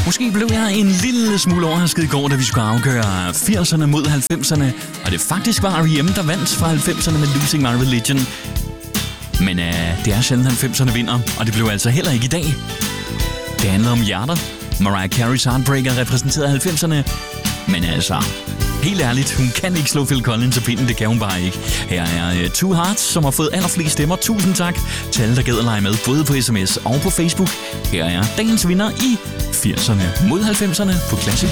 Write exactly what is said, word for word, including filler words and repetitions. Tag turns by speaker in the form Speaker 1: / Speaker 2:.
Speaker 1: Måske blev jeg en lille smule overrasket i går, da vi skulle afgøre firserne mod halvfemserne, og det faktisk var R E M, der vandt fra halvfemserne med Losing My Religion. Men øh, det er sjældent halvfemserne vinder, og det blev altså heller ikke i dag. Det handler om hjerter. Mariah Carey's Heartbreaker repræsenterede halvfemserne, men altså, helt ærligt, hun kan ikke slå Phil Collins af pinden, det kan hun bare ikke. Her er uh, Two Hearts, som har fået allerflest stemmer. Tusind tak til alle, der gad at lege med, både på sms og på Facebook. Her er dagens vinder i firserne mod halvfemserne på Classic.